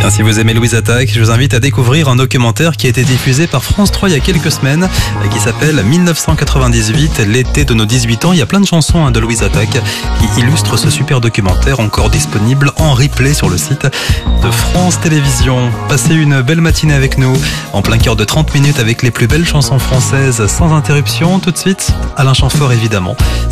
Bien, si vous aimez Louise Attaque, je vous invite à découvrir un documentaire qui a été diffusé par France 3 il y a quelques semaines et qui s'appelle 1998, l'été de nos 18 ans. Il y a plein de chansons de Louise Attaque qui illustrent ce super documentaire, encore disponible en replay sur le site de France Télévisions. Passez une belle matinée avec nous, en plein cœur de 30 minutes avec les plus belles chansons françaises sans interruption. Tout de suite, Alain Chamfort évidemment.